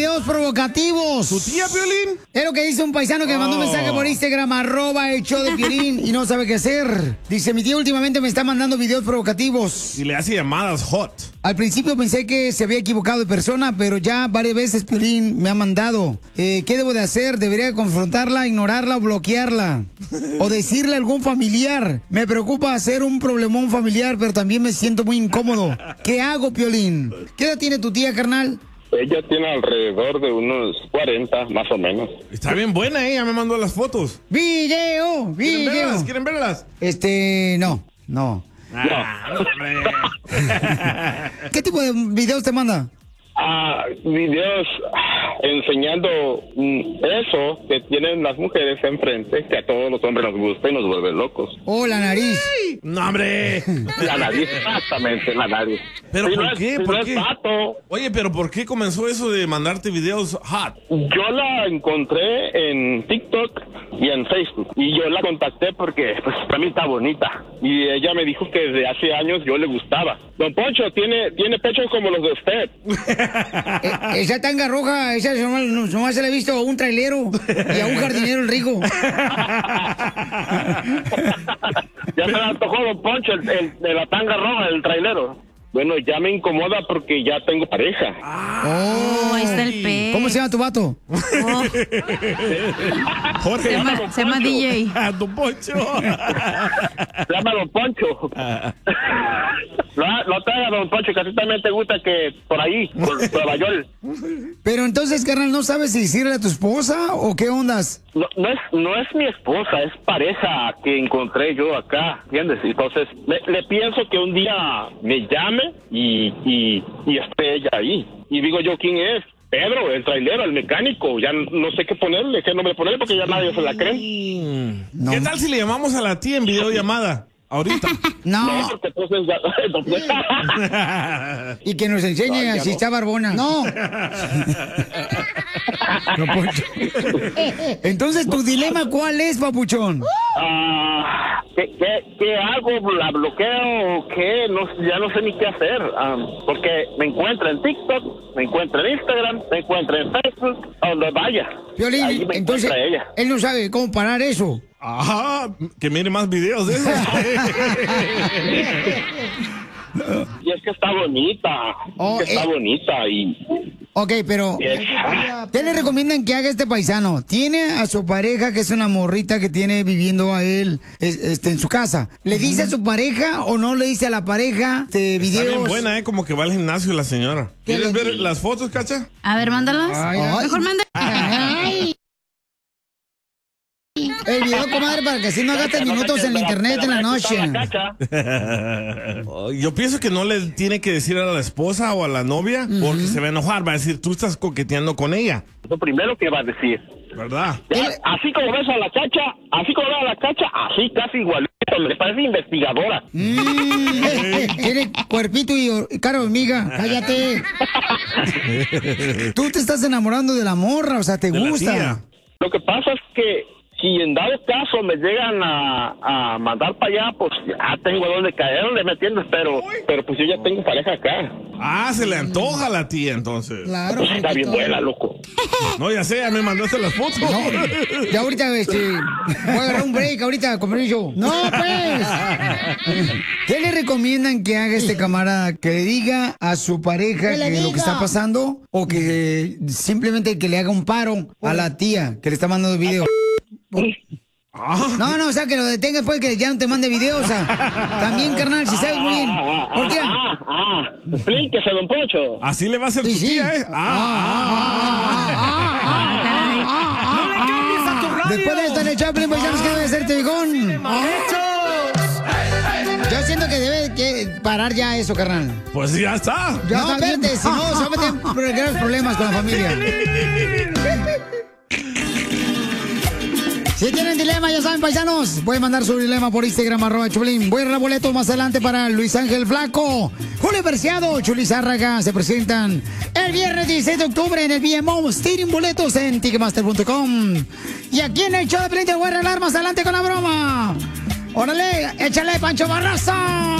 videos provocativos. ¿Tu tía, Piolín? Es lo que dice un paisano que me mandó un mensaje por Instagram, @el_show_de_Piolín, y no sabe qué hacer. Dice, mi tía últimamente me está mandando videos provocativos. Y le hace llamadas hot. Al principio pensé que se había equivocado de persona, pero ya varias veces Piolín me ha mandado. ¿Qué debo de hacer? ¿Debería confrontarla, ignorarla o bloquearla? ¿O decirle a algún familiar? Me preocupa hacer un problemón familiar, pero también me siento muy incómodo. ¿Qué hago, Piolín? ¿Qué edad tiene tu tía, carnal? Ella tiene alrededor de unos 40, más o menos. Está bien buena, ella me mandó las fotos. ¡Video! ¿Quieren verlas? No. hombre. ¿Qué tipo de videos te manda? Videos enseñando eso que tienen las mujeres enfrente, que a todos los hombres nos gusta y nos vuelve locos. Oh, la nariz. No, hombre. La nariz, exactamente, la nariz. ¿Pero Si por no es- qué? si ¿Por no es qué? vato. Oye, pero ¿por qué comenzó eso de mandarte videos hot? Yo la encontré en TikTok y en Facebook. Y yo la contacté porque, pues, para mí está bonita. Y ella me dijo que desde hace años yo le gustaba. Don Poncho, tiene pechos como los de usted. Esa tanga roja, esa nomás se la he visto a un trailero y a un jardinero el rico. Ya se me antojó Don Poncho, el de la tanga roja, el trailero. Bueno, ya me incomoda porque ya tengo pareja. Oh, ahí está el pez. ¿Cómo se llama tu vato? Jorge. Se llama DJ. Don Poncho. Se llama Don Poncho. No te hagas, Don Poncho, que a ti también te gusta que por ahí, por Nueva York. Pero entonces, carnal, ¿no sabes si decirle a tu esposa o qué ondas? No es mi esposa, es pareja que encontré yo acá, ¿entiendes? Entonces, le pienso que un día me llame y esté ella ahí. Y digo yo, ¿quién es? Pedro, el trailero, el mecánico. Ya no sé qué ponerle, qué nombre ponerle, porque ya nadie se la cree. No. ¿Qué tal si le llamamos a la tía en videollamada? Ahorita. No. Porque entonces ya... Y que nos enseñe Ay, ya si no. está barbona. No. No, Poncho. Entonces, ¿tu dilema cuál es, papuchón? ¿Qué hago? ¿La bloqueo o qué? No, ya no sé ni qué hacer. Porque me encuentra en TikTok, me encuentra en Instagram, me encuentra en Facebook, a donde vaya. Ahí Piolín, me entonces, encuentra ella. él no sabe cómo parar eso. Ajá, que mire más videos de esos. Y es que está bonita. Oh, está bonita y... Ok, pero ¿qué le recomiendan que haga este paisano? Tiene a su pareja, que es una morrita que tiene viviendo a él en su casa. ¿Le dice a su pareja o no le dice a la pareja de videos? Está bien buena, como que va al gimnasio la señora. ¿Quieres ver las fotos, Cacha? A ver, mándalas. Ay, Mejor manda. Ay. El video, comadre, para que así no gastes minutos en la internet en la noche. Yo pienso que no le tiene que decir a la esposa o a la novia porque se va a enojar. Va a decir, tú estás coqueteando con ella. Lo primero que va a decir. ¿Verdad? Así como ves a la Cacha, así casi igualito. Le parece investigadora. Tiene cuerpito y cara de hormiga. Cállate. Tú te estás enamorando de la morra, o sea, te De la gusta. tía. Lo que pasa es que si en dado caso me llegan a mandar para allá, pues ya tengo donde caer, ¿me entiendes? Pero pues yo ya tengo pareja acá. Se le antoja a la tía entonces. Claro. Pues está bien buena, loco. No, ya sé, ya me mandaste las fotos. No, ya ahorita voy a agarrar un break ahorita, con permiso. No, pues. ¿Qué le recomiendan que haga este camarada? ¿Que le diga a su pareja que lo que está pasando? ¿O que simplemente que le haga un paro a la tía que le está mandando video? No, o sea, que lo detenga después que ya no te mande videos. O sea, también, carnal, si sabes muy bien. ¿Por qué? Explíquese, don Poncho. Así le va a hacer tu tía, ¿eh? Después de esto en el Chaplin, pues ya nos queda de ser tejón. Yo siento que debe que parar ya eso, carnal. Pues ya está. Ya está bien, si no, se va a meter en graves problemas con la familia. Si tienen dilema, ya saben, paisanos, pueden mandar su dilema por Instagram, @Choplin. Voy a dar boletos más adelante para Luis Ángel Flaco, Julio Preciado, Chuli Zárraga. Se presentan el viernes 16 de octubre en el BMO Stadium. Boletos en Ticketmaster.com. Y aquí en el show de Pelín te voy a regalar más adelante con la broma. ¡Órale! ¡Échale, Pancho Barraza!